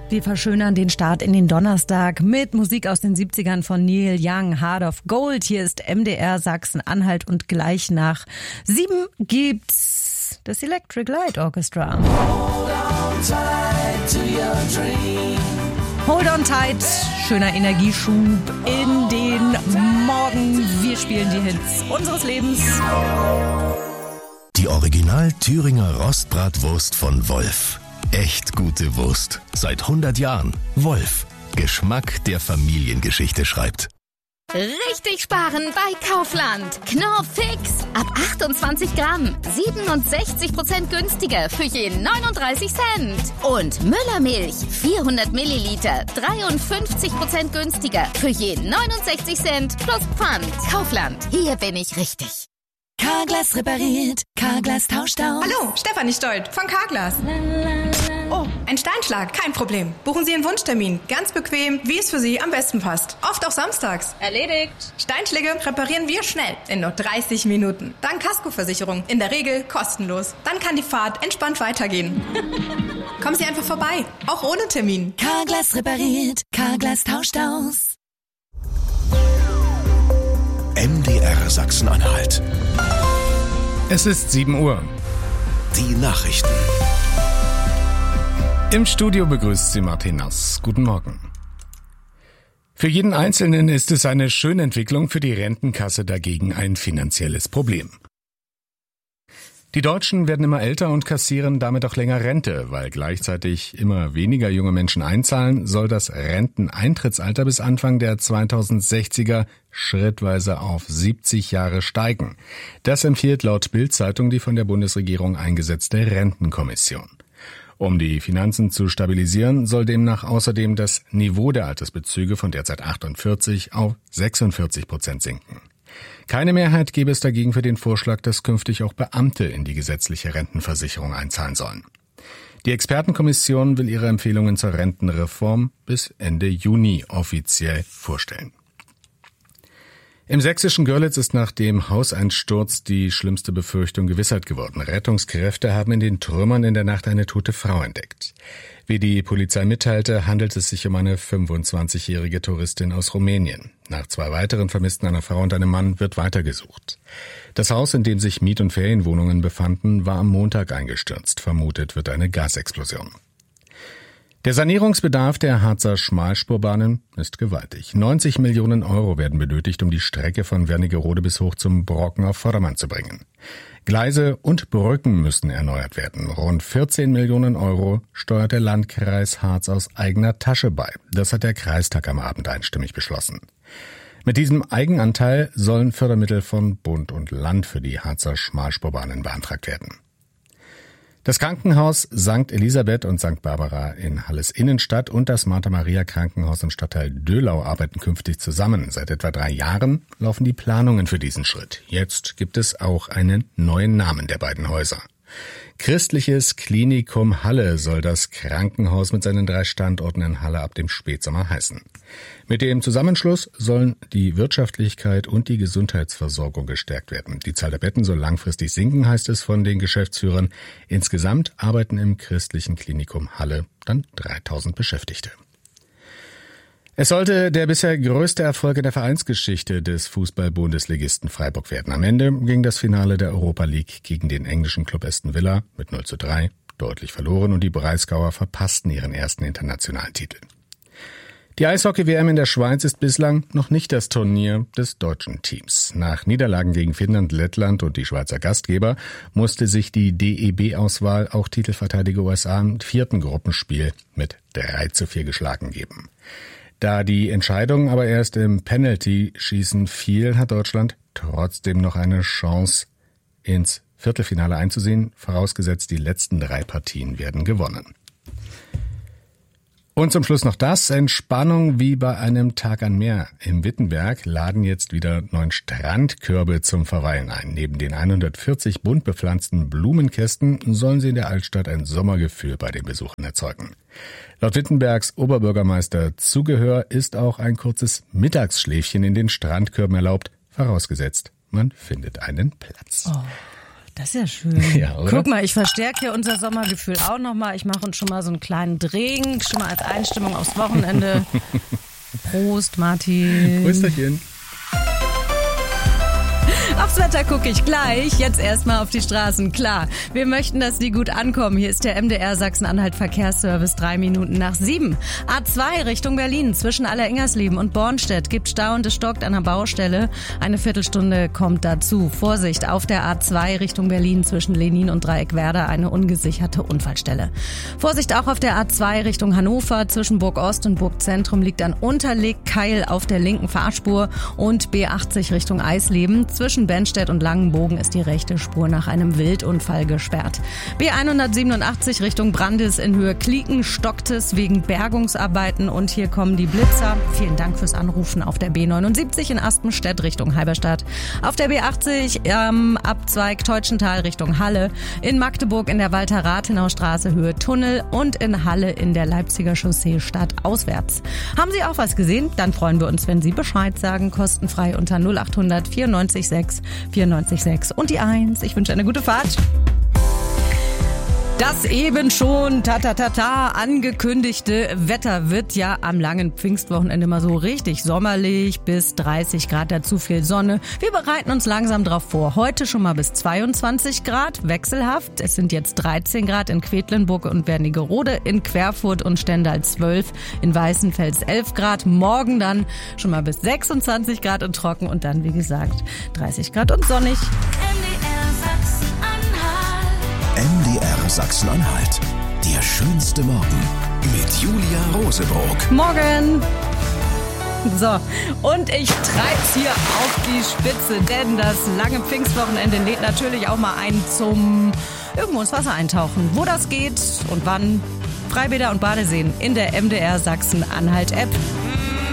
Wir verschönern den Start in den Donnerstag mit Musik aus den 70ern von Neil Young, Heart of Gold. Hier ist MDR Sachsen-Anhalt und gleich nach 7 gibt's das Electric Light Orchestra. Hold on tight, schöner Energieschub in den Morgen. Wir spielen die Hits unseres Lebens. Die Original Thüringer Rostbratwurst von Wolf. Echt gute Wurst. Seit 100 Jahren. Wolf. Geschmack, der Familiengeschichte schreibt. Richtig sparen bei Kaufland. Knorr Fix. Ab 28 Gramm. 67% günstiger für je 39 Cent. Und Müllermilch. 400 Milliliter. 53% günstiger für je 69 Cent plus Pfand. Kaufland. Hier bin ich richtig. Carglass repariert, Carglass tauscht aus. Hallo, Stefanie Stolt von Carglass. Oh, ein Steinschlag, kein Problem. Buchen Sie einen Wunschtermin, ganz bequem, wie es für Sie am besten passt. Oft auch samstags. Erledigt. Steinschläge reparieren wir schnell, in nur 30 Minuten. Dank Kaskoversicherung, in der Regel kostenlos. Dann kann die Fahrt entspannt weitergehen. Kommen Sie einfach vorbei, auch ohne Termin. Carglass repariert, Carglass tauscht aus. MDR Sachsen-Anhalt. Es ist 7 Uhr. Die Nachrichten. Im Studio begrüßt Sie Martin Nass. Guten Morgen. Für jeden Einzelnen ist es eine schöne Entwicklung, für die Rentenkasse dagegen ein finanzielles Problem. Die Deutschen werden immer älter und kassieren damit auch länger Rente. Weil gleichzeitig immer weniger junge Menschen einzahlen, soll das Renteneintrittsalter bis Anfang der 2060er schrittweise auf 70 Jahre steigen. Das empfiehlt laut Bild-Zeitung die von der Bundesregierung eingesetzte Rentenkommission. Um die Finanzen zu stabilisieren, soll demnach außerdem das Niveau der Altersbezüge von derzeit 48 auf 46% sinken. Keine Mehrheit gäbe es dagegen für den Vorschlag, dass künftig auch Beamte in die gesetzliche Rentenversicherung einzahlen sollen. Die Expertenkommission will ihre Empfehlungen zur Rentenreform bis Ende Juni offiziell vorstellen. Im sächsischen Görlitz ist nach dem Hauseinsturz die schlimmste Befürchtung Gewissheit geworden. Rettungskräfte haben in den Trümmern in der Nacht eine tote Frau entdeckt. Wie die Polizei mitteilte, handelt es sich um eine 25-jährige Touristin aus Rumänien. Nach 2 weiteren Vermissten, einer Frau und einem Mann, wird weitergesucht. Das Haus, in dem sich Miet- und Ferienwohnungen befanden, war am Montag eingestürzt. Vermutet wird eine Gasexplosion. Der Sanierungsbedarf der Harzer Schmalspurbahnen ist gewaltig. 90 Millionen Euro werden benötigt, um die Strecke von Wernigerode bis hoch zum Brocken auf Vordermann zu bringen. Gleise und Brücken müssen erneuert werden. Rund 14 Millionen Euro steuert der Landkreis Harz aus eigener Tasche bei. Das hat der Kreistag am Abend einstimmig beschlossen. Mit diesem Eigenanteil sollen Fördermittel von Bund und Land für die Harzer Schmalspurbahnen beantragt werden. Das Krankenhaus St. Elisabeth und St. Barbara in Halles Innenstadt und das Martha-Maria-Krankenhaus im Stadtteil Döhlau arbeiten künftig zusammen. Seit etwa 3 Jahren laufen die Planungen für diesen Schritt. Jetzt gibt es auch einen neuen Namen der beiden Häuser. Christliches Klinikum Halle soll das Krankenhaus mit seinen 3 Standorten in Halle ab dem Spätsommer heißen. Mit dem Zusammenschluss sollen die Wirtschaftlichkeit und die Gesundheitsversorgung gestärkt werden. Die Zahl der Betten soll langfristig sinken, heißt es von den Geschäftsführern. Insgesamt arbeiten im Christlichen Klinikum Halle dann 3000 Beschäftigte. Es sollte der bisher größte Erfolg in der Vereinsgeschichte des Fußball-Bundesligisten Freiburg werden. Am Ende ging das Finale der Europa League gegen den englischen Club Aston Villa mit 0:3 deutlich verloren und die Breisgauer verpassten ihren ersten internationalen Titel. Die Eishockey-WM in der Schweiz ist bislang noch nicht das Turnier des deutschen Teams. Nach Niederlagen gegen Finnland, Lettland und die Schweizer Gastgeber musste sich die DEB-Auswahl auch Titelverteidiger USA im 4. Gruppenspiel mit 3:4 geschlagen geben. Da die Entscheidung aber erst im Penalty-Schießen fiel, hat Deutschland trotzdem noch eine Chance, ins Viertelfinale einzusehen, vorausgesetzt die letzten 3 Partien werden gewonnen. Und zum Schluss noch das. Entspannung wie bei einem Tag an Meer. Im Wittenberg laden jetzt wieder 9 Strandkörbe zum Verweilen ein. Neben den 140 bunt bepflanzten Blumenkästen sollen sie in der Altstadt ein Sommergefühl bei den Besuchern erzeugen. Laut Wittenbergs Oberbürgermeister Zugehör ist auch ein kurzes Mittagsschläfchen in den Strandkörben erlaubt, vorausgesetzt, man findet einen Platz. Oh. Das ist ja schön. Ja, oder? Guck mal, ich verstärke hier unser Sommergefühl auch nochmal. Ich mache uns schon mal so einen kleinen Drink, schon mal als Einstimmung aufs Wochenende. Prost, Martin. Prösterchen. Aufs Wetter gucke ich gleich. Jetzt erstmal auf die Straßen. Klar, wir möchten, dass die gut ankommen. Hier ist der MDR Sachsen-Anhalt Verkehrsservice 3 Minuten nach 7. A2 Richtung Berlin zwischen Aller-Ingersleben und Bornstedt gibt Stau und es stockt an der Baustelle. Eine Viertelstunde kommt dazu. Vorsicht, auf der A2 Richtung Berlin zwischen Lenin und Dreieckwerder eine ungesicherte Unfallstelle. Vorsicht auch auf der A2 Richtung Hannover zwischen Burg Ost und Burg Zentrum liegt ein Unterlegkeil auf der linken Fahrspur und B80 Richtung Eisleben zwischen Benstedt und Langenbogen ist die rechte Spur nach einem Wildunfall gesperrt. B187 Richtung Brandis in Höhe Klieken stockt es wegen Bergungsarbeiten und hier kommen die Blitzer. Vielen Dank fürs Anrufen auf der B79 in Aspenstedt Richtung Halberstadt. Auf der B80 Abzweig Teutschental Richtung Halle. In Magdeburg in der Walter-Rathenau-Straße Höhe Tunnel und in Halle in der Leipziger Chaussee stadtauswärts. Haben Sie auch was gesehen? Dann freuen wir uns, wenn Sie Bescheid sagen. Kostenfrei unter 0800 94 6 94,6 und die 1. Ich wünsche eine gute Fahrt. Das eben schon angekündigte Wetter wird ja am langen Pfingstwochenende mal so richtig sommerlich, bis 30 Grad, dazu viel Sonne. Wir bereiten uns langsam drauf vor. Heute schon mal bis 22 Grad, wechselhaft. Es sind jetzt 13 Grad in Quedlinburg und Wernigerode, in Querfurt und Stendal 12, in Weißenfels 11 Grad. Morgen dann schon mal bis 26 Grad und trocken und dann, wie gesagt, 30 Grad und sonnig. MDR Sachsen-Anhalt. Der schönste Morgen mit Julia Rosebrock. Morgen! So, und ich treib's hier auf die Spitze, denn das lange Pfingstwochenende lädt natürlich auch mal ein zum irgendwo ins Wasser eintauchen. Wo das geht und wann, Freibäder und Badeseen in der MDR Sachsen-Anhalt-App.